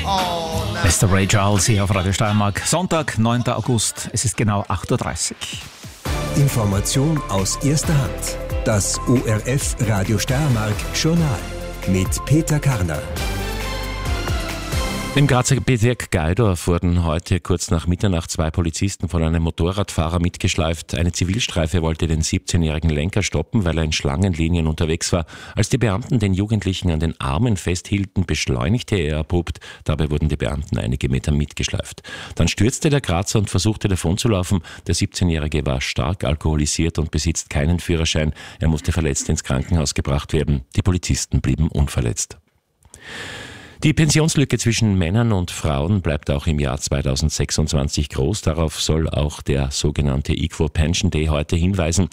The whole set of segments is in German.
Mr. Ray Charles hier auf Radio Steiermark. Sonntag, 9. August. Es ist genau 8.30 Uhr. Information aus erster Hand. Das ORF Radio Steiermark Journal mit Peter Karner. Im Grazer Bezirk Gaidorf wurden heute kurz nach Mitternacht 2 Polizisten von einem Motorradfahrer mitgeschleift. Eine Zivilstreife wollte den 17-jährigen Lenker stoppen, weil er in Schlangenlinien unterwegs war. Als die Beamten den Jugendlichen an den Armen festhielten, beschleunigte er abrupt. Dabei wurden die Beamten einige Meter mitgeschleift. Dann stürzte der Grazer und versuchte davonzulaufen. Der 17-jährige war stark alkoholisiert und besitzt keinen Führerschein. Er musste verletzt ins Krankenhaus gebracht werden. Die Polizisten blieben unverletzt. Die Pensionslücke zwischen Männern und Frauen bleibt auch im Jahr 2026 groß. Darauf soll auch der sogenannte Equal Pension Day heute hinweisen.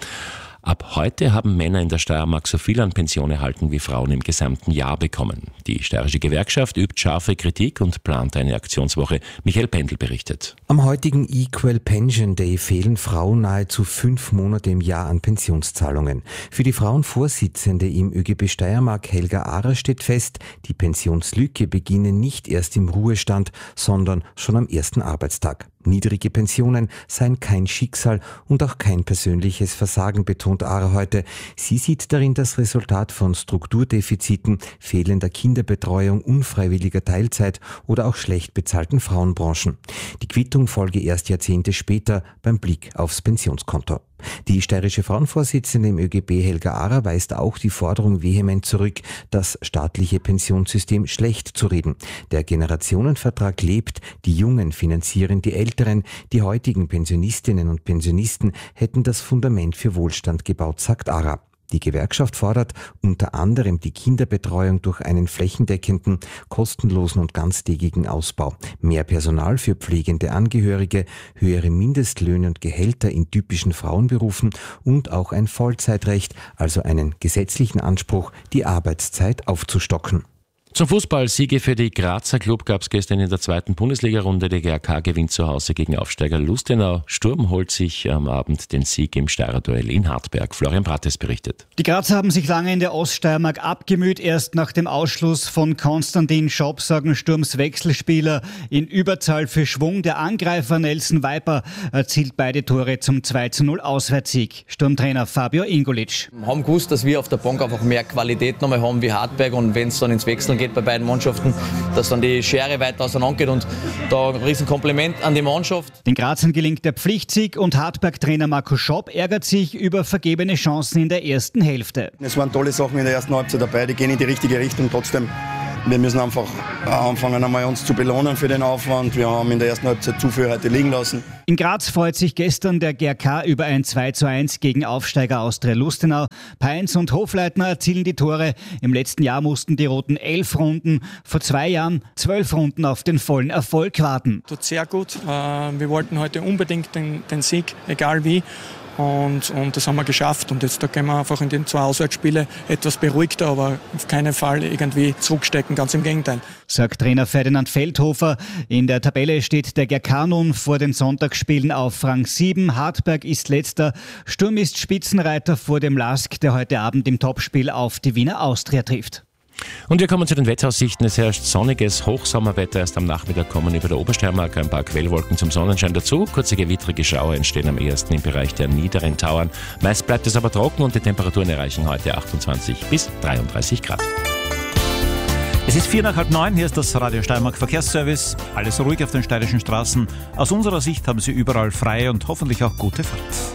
Ab heute haben Männer in der Steiermark so viel an Pension erhalten, wie Frauen im gesamten Jahr bekommen. Die steirische Gewerkschaft übt scharfe Kritik und plant eine Aktionswoche. Michael Pendl berichtet. Am heutigen Equal Pension Day fehlen Frauen nahezu 5 Monate im Jahr an Pensionszahlungen. Für die Frauenvorsitzende im ÖGB Steiermark, Helga Ahrer, steht fest, die Pensionslücke beginne nicht erst im Ruhestand, sondern schon am ersten Arbeitstag. Niedrige Pensionen seien kein Schicksal und auch kein persönliches Versagen, betont Ahrer heute. Sie sieht darin das Resultat von Strukturdefiziten, fehlender Kinderbetreuung, unfreiwilliger Teilzeit oder auch schlecht bezahlten Frauenbranchen. Die Quittung folge erst Jahrzehnte später beim Blick aufs Pensionskonto. Die steirische Frauenvorsitzende im ÖGB, Helga Ahrer, weist auch die Forderung vehement zurück, das staatliche Pensionssystem schlecht zu reden. Der Generationenvertrag lebt, die Jungen finanzieren die Älteren, die heutigen Pensionistinnen und Pensionisten hätten das Fundament für Wohlstand gebaut, sagt Ahrer. Die Gewerkschaft fordert unter anderem die Kinderbetreuung durch einen flächendeckenden, kostenlosen und ganztägigen Ausbau, mehr Personal für pflegende Angehörige, höhere Mindestlöhne und Gehälter in typischen Frauenberufen und auch ein Vollzeitrecht, also einen gesetzlichen Anspruch, die Arbeitszeit aufzustocken. Zum Fußball-Siege für die Grazer Club gab es gestern in der 2. Bundesliga-Runde. Der GRK gewinnt zu Hause gegen Aufsteiger Lustenau. Sturm holt sich am Abend den Sieg im Steirer-Duell in Hartberg. Florian Brattes berichtet. Die Grazer haben sich lange in der Oststeiermark abgemüht. Erst nach dem Ausschluss von Konstantin Schopp sorgen Sturms Wechselspieler in Überzahl für Schwung. Der Angreifer Nelson Viper erzielt beide Tore zum 2:0 Auswärtssieg. Sturmtrainer Fabio Ingolic. Wir haben gewusst, dass wir auf der Bank einfach mehr Qualität nochmal haben wie Hartberg, und wenn es dann ins Wechseln geht bei beiden Mannschaften, dass dann die Schere weiter auseinander geht, und da ein riesen Kompliment an die Mannschaft. Den Grazern gelingt der Pflichtsieg und Hartberg-Trainer Marco Schopp ärgert sich über vergebene Chancen in der ersten Hälfte. Es waren tolle Sachen in der ersten Halbzeit dabei, die gehen in die richtige Richtung. Trotzdem, wir müssen einfach anfangen, einmal uns zu belohnen für den Aufwand. Wir haben in der ersten Halbzeit zu viel heute liegen lassen. In Graz freut sich gestern der GRK über ein 2:1 gegen Aufsteiger Austria Lustenau. Peins und Hofleitner erzielen die Tore. Im letzten Jahr mussten die Roten 11 Runden, vor 2 Jahren 12 Runden auf den vollen Erfolg warten. Tut sehr gut. Wir wollten heute unbedingt den Sieg, egal wie. Und das haben wir geschafft. Und jetzt da gehen wir einfach in den 2 Auswärtsspiele etwas beruhigter, aber auf keinen Fall irgendwie zurückstecken, ganz im Gegenteil. Sagt Trainer Ferdinand Feldhofer. In der Tabelle steht der GRK nun vor den Sonntagsspielen auf Rang 7. Hartberg ist letzter. Sturm ist Spitzenreiter vor dem LASK, der heute Abend im Topspiel auf die Wiener Austria trifft. Und wir kommen zu den Wetteraussichten. Es herrscht sonniges Hochsommerwetter. Erst am Nachmittag kommen über der Obersteiermark ein paar Quellwolken zum Sonnenschein dazu. Kurze gewittrige Schauer entstehen am ehesten im Bereich der niederen Tauern. Meist bleibt es aber trocken und die Temperaturen erreichen heute 28 bis 33 Grad. Es ist 8:45, hier ist das Radio Steiermark Verkehrsservice. Alles ruhig auf den steirischen Straßen. Aus unserer Sicht haben Sie überall freie und hoffentlich auch gute Fahrt.